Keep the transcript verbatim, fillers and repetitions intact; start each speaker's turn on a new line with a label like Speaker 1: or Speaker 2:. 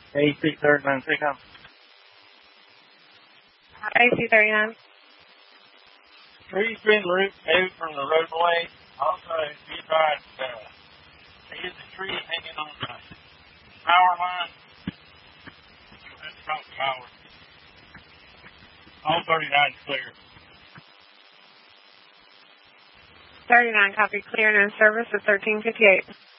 Speaker 1: A C thirty-nine, take off.
Speaker 2: A C thirty-nine.
Speaker 1: Trees been removed from the roadway. Also, be advised, uh, there is a tree hanging on the power line. That's about the power. All thirty-nine is clear.
Speaker 2: thirty-nine, copy, clear and in service at thirteen fifty-eight.